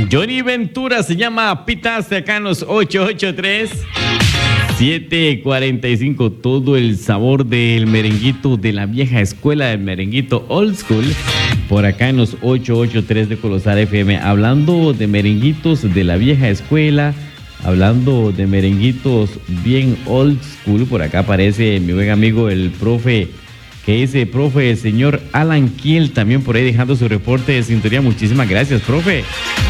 Johnny Ventura se llama Pitaste acá en los 883 745. Todo el sabor del merenguito de la vieja escuela, del merenguito old school, por acá en los 883 de Colosar FM. Hablando de merenguitos de la vieja escuela, hablando de merenguitos bien old school, por acá aparece mi buen amigo el profe, que dice, profe, el señor Alan Kiel, también por ahí dejando su reporte de sintonía. Muchísimas gracias, profe.